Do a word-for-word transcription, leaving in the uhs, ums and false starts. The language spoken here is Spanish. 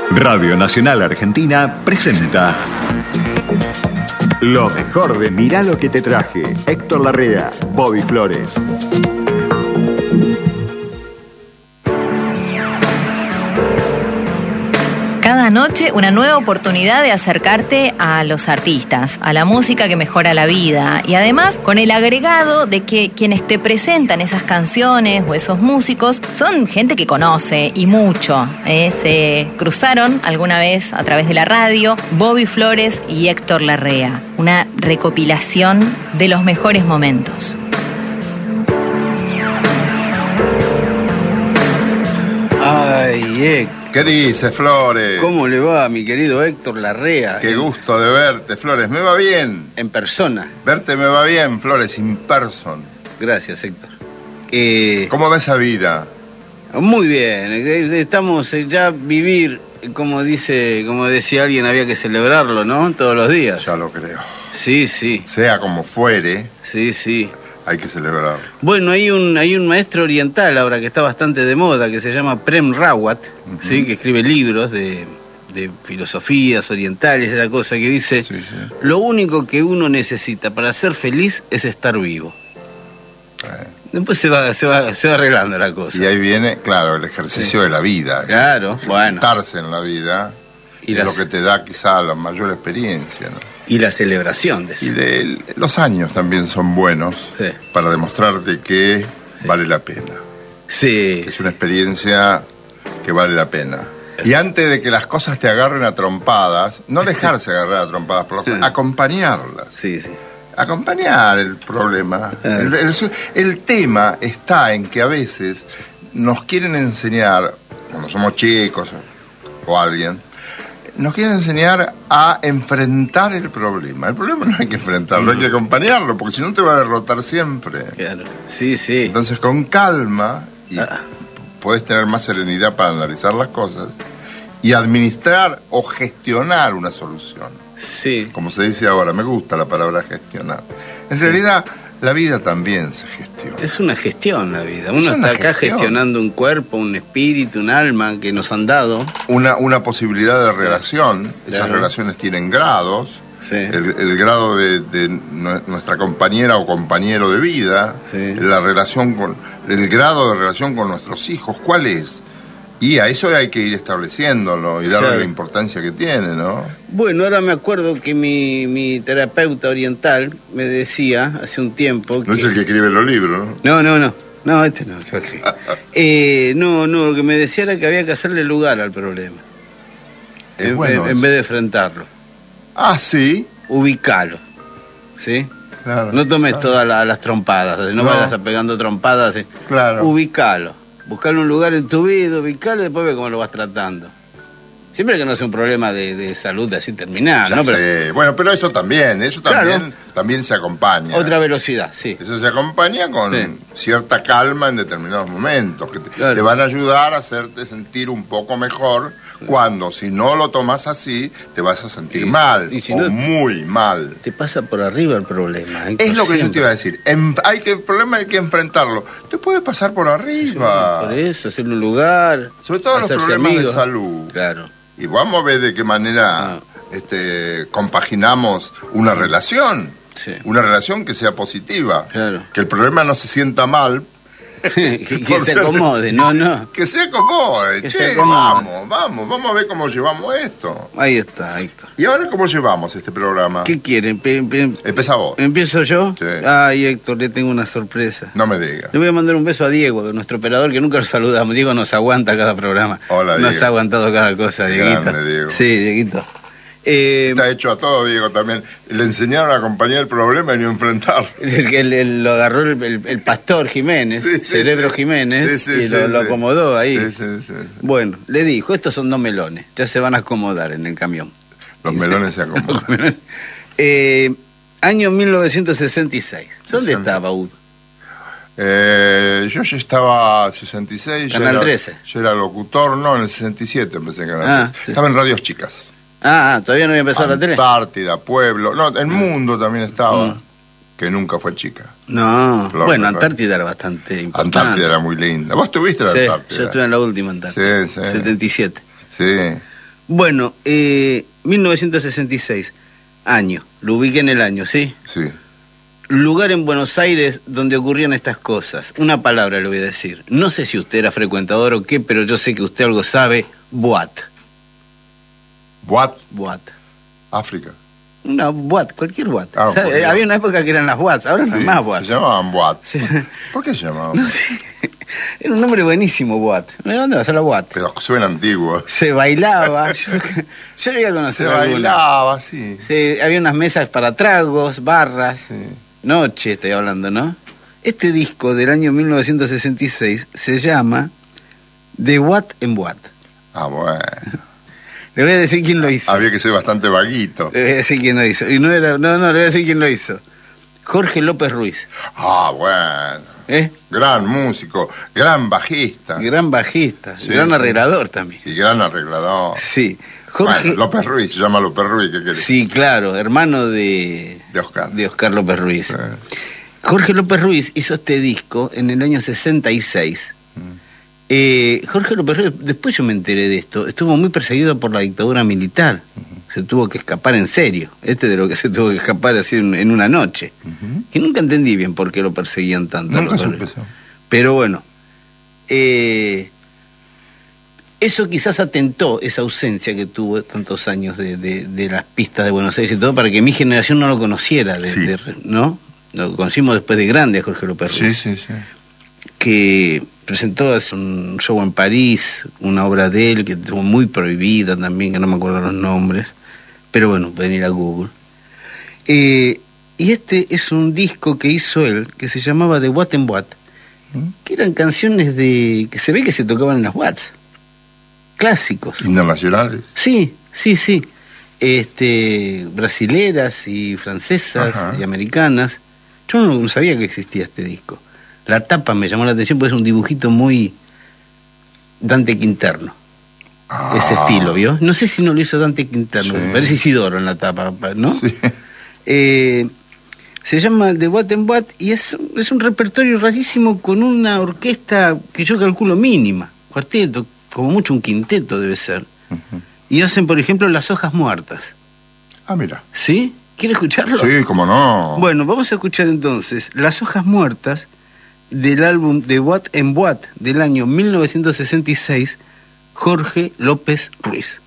Radio Nacional Argentina presenta lo mejor de Mirá lo que te traje. Héctor Larrea, Bobby Flores. Cada noche una nueva oportunidad de acercarte a los artistas, a la música que mejora la vida, y además con el agregado de que quienes te presentan esas canciones o esos músicos son gente que conoce y mucho. ¿eh? Se cruzaron alguna vez a través de la radio Bobby Flores y Héctor Larrea. Una recopilación de los mejores momentos. Ay, Héctor. ¿Qué dice, Flores? ¿Cómo le va, mi querido Héctor Larrea? Qué gusto de verte, Flores. Me va bien. En persona. Verte me va bien, Flores, in person. Gracias, Héctor. Eh, ¿Cómo va esa vida? Muy bien. Estamos ya vivir, como dice, como decía alguien, había que celebrarlo, ¿no? Todos los días. Ya lo creo. Sí, sí. Sea como fuere. Sí, sí. Hay que celebrarlo. Bueno, hay un hay un maestro oriental ahora que está bastante de moda, que se llama Prem Rawat, uh-huh. ¿sí? Que escribe libros de, de filosofías orientales, esa cosa que dice, sí, sí. Lo único que uno necesita para ser feliz es estar vivo. Eh. Después se va, se va, se va arreglando la cosa. Y ahí viene, claro, el ejercicio sí. de la vida. Claro, bueno. Estarse en la vida y es las... lo que te da quizá la mayor experiencia, ¿no? Y la celebración de eso. Y de, los años también son buenos sí. para demostrarte que sí. vale la pena. Sí. Que es una experiencia que vale la pena. Sí. Y antes de que las cosas te agarren a trompadas, no dejarse agarrar a trompadas, pero sí. acompañarlas. Sí, sí. Acompañar el problema. Sí. El, el, el tema está en que a veces nos quieren enseñar, cuando somos chicos o alguien, nos quieren enseñar a enfrentar el problema. El problema no hay que enfrentarlo, hay que acompañarlo, porque si no te va a derrotar siempre. Claro, sí, sí. Entonces, con calma, y ah. podés tener más serenidad para analizar las cosas y administrar o gestionar una solución. Sí. Como se dice ahora, me gusta la palabra gestionar. En sí. realidad, la vida también se gestiona. Es una gestión la vida. Uno está acá gestión. gestionando un cuerpo, un espíritu, un alma que nos han dado. Una, una posibilidad de relación. Claro. Esas relaciones tienen grados. Sí. El, el grado de, de nuestra compañera o compañero de vida. Sí. La relación con, el grado de relación con nuestros hijos. ¿Cuál es? Y a eso hay que ir estableciéndolo y darle claro. la importancia que tiene, ¿no? Bueno, ahora me acuerdo que mi, mi terapeuta oriental me decía hace un tiempo que... No es el que escribe los libros, ¿no? No, no, no. No, este no. eh, no, no, lo que me decía era que había que hacerle lugar al problema. En, bueno en, en vez de enfrentarlo. Ah, ¿sí? Ubicalo, ¿sí? Claro. No tomes claro. todas la, las trompadas, no, no vayas a pegando trompadas. ¿sí? Claro. Ubicalo. Buscarle un lugar en tu vida, ubicarlo y después ve cómo lo vas tratando. Siempre que no sea un problema de, de salud así terminal, ¿no? Pero, bueno, pero eso también, eso también, claro. también se acompaña. Otra velocidad, sí. Eso se acompaña con sí. cierta calma en determinados momentos, que te, claro. te van a ayudar a hacerte sentir un poco mejor, cuando si no lo tomas así, te vas a sentir sí. mal, y si o no, muy mal. Te pasa por arriba el problema. Es lo que siempre. yo te iba a decir, en, hay que, el problema hay que enfrentarlo. Te puede pasar por arriba. Sí, por eso, hacerle un lugar. Sobre todo los problemas amigos. de salud. Claro. Y vamos a ver de qué manera ah. este, compaginamos una relación, sí. una relación que sea positiva, claro. que el problema no se sienta mal. que que se acomode, no, no. Que se acomode, que che, se acomode. vamos, vamos, vamos a ver cómo llevamos esto. Ahí está, Héctor. ¿Y ahora cómo llevamos este programa? ¿Qué quieren? Pe, pe, Empieza vos. ¿Empiezo yo? Sí. Ay, Héctor, le tengo una sorpresa. No me digas. Le voy a mandar un beso a Diego, nuestro operador, que nunca lo saludamos. Diego nos aguanta cada programa. Hola, Diego. Nos ha aguantado cada cosa, Dieguito. Grande, Diego. Sí, Dieguito. Eh, Está hecho a todo, Diego, también. Le enseñaron a acompañar el problema y no enfrentarlo. Es que el, el, lo agarró el, el, el pastor Jiménez, sí, sí, Cerebro sí. Jiménez, sí, sí, y sí, lo, sí. lo acomodó ahí. Sí, sí, sí, sí. Bueno, le dijo, estos son dos melones, ya se van a acomodar en el camión. Los melones se acomodan. eh, año mil novecientos sesenta y seis. ¿Dónde sesenta. estaba Ud? Eh, yo ya estaba sesenta y seis. Canal ya era, trece. Yo era locutor, no, en el sesenta y siete empecé en Canal Ah, trece. sí. Estaba en Radios Chicas. Ah, ah, todavía no había empezado la tele. Antártida, Pueblo. No, el Mundo también estaba, mm. que nunca fue chica. No, Flor, bueno, Flor. Antártida era bastante importante. Antártida era muy linda. ¿Vos tuviste la sí, Antártida? yo estuve en la última Antártida. Sí, sí. setenta y siete. Sí. Bueno, eh, mil novecientos sesenta y seis, año, lo ubiqué en el año, ¿sí? Sí. Lugar en Buenos Aires donde ocurrían estas cosas. Una palabra le voy a decir. No sé si usted era frecuentador o qué, pero yo sé que usted algo sabe. Boat. Boat. Boat. África. Una boat, cualquier boat. Ah, ¿Sabe? Había una época que eran las boats, ahora no Sí, hay más boats. Se llamaban Boat. Sí. ¿Por qué se llamaban? No sé. Era un nombre buenísimo, boat. ¿De dónde va a ser la boat? Pero suena antiguo. Se bailaba. Yo, yo llegué a Se conocer alguna. bailaba, sí. Sí, había unas mesas para tragos, barras. Sí. Noche estoy hablando, ¿no? Este disco del año mil novecientos sesenta y seis se llama The What en What. Ah, bueno. Le voy a decir quién lo hizo. Había que ser bastante vaguito. Le voy a decir quién lo hizo. Y no era, no, no, le voy a decir quién lo hizo. Jorge López Ruiz. Ah, bueno. ¿Eh? Gran músico, gran bajista. Gran bajista, Sí, gran sí. arreglador también. Y gran arreglador. Sí. Jorge. Bueno, López Ruiz, se llama López Ruiz, ¿qué querés? Sí, claro, hermano de. De Oscar. De Oscar López Ruiz. Sí. Jorge López Ruiz hizo este disco en el año sesenta y seis. Mm. Eh, Jorge López Ruiz, después yo me enteré de esto, estuvo muy perseguido por la dictadura militar. Uh-huh. Se tuvo que escapar en serio. Este de lo que se tuvo que escapar así en, en una noche. Uh-huh. Que nunca entendí bien por qué lo perseguían tanto. Nunca supe eso. Pero bueno, eh, eso quizás atentó, esa ausencia que tuvo tantos años de, de, de las pistas de Buenos Aires y todo, para que mi generación no lo conociera, de, Sí. de, ¿no? Lo conocimos después de grande a Jorge López Ruiz. Sí, sí, sí. Que presentó un show en París, una obra de él que estuvo muy prohibida también, que no me acuerdo los nombres, pero bueno, pueden ir a Google. Eh, y este es un disco que hizo él, que se llamaba The What and What, que eran canciones de que se ve que se tocaban en las Watts, clásicos. Internacionales. Sí, sí, sí. Este, brasileras y francesas. Ajá. Y americanas. Yo no sabía que existía este disco. La tapa me llamó la atención porque es un dibujito muy Dante Quinterno. Ah. Ese estilo, ¿vio? No sé si no lo hizo Dante Quinterno, sí. Me parece Isidoro en la tapa, ¿no? Sí. Eh, se llama The What and What y es, es un repertorio rarísimo con una orquesta que yo calculo mínima, cuarteto, como mucho un quinteto debe ser. Uh-huh. Y hacen, por ejemplo, Las Hojas Muertas. Ah, mira. ¿Sí? ¿Quiere escucharlo? Sí, cómo no. Bueno, vamos a escuchar entonces Las Hojas Muertas del álbum The What and What del año mil novecientos sesenta y seis, Jorge López Ruiz.